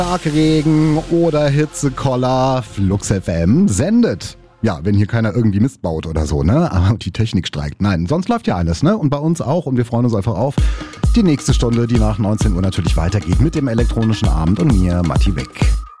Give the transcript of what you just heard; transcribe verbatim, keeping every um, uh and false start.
Starkregen oder Hitzekoller, Flux F M sendet. Ja, wenn hier keiner irgendwie Mist baut oder so, ne? Aber die Technik streikt. Nein, sonst läuft ja alles, ne? Und bei uns auch. Und wir freuen uns einfach auf die nächste Stunde, die nach neunzehn Uhr natürlich weitergeht mit dem elektronischen Abend und mir, Matti Weck.